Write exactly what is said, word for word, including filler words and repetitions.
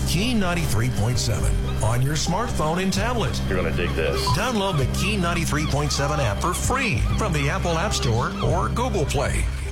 Key ninety-three point seven on your smartphone and tablet. You're going to dig this. Download the Key ninety-three point seven app for free from the Apple App Store or Google Play.